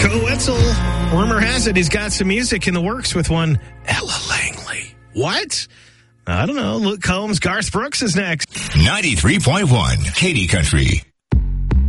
Joe Wetzel. Rumor has it he's got some music in the works with one Ella Langley. What? I don't know. Luke Combs, Garth Brooks is next. 93.1 Katy Country.